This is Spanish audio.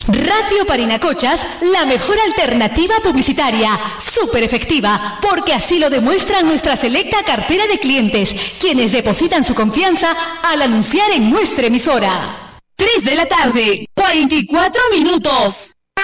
Radio Parinacochas, la mejor alternativa publicitaria, súper efectiva, porque así lo demuestran nuestra selecta cartera de clientes, quienes depositan su confianza al anunciar en nuestra emisora. 3 de la tarde, 44 minutos.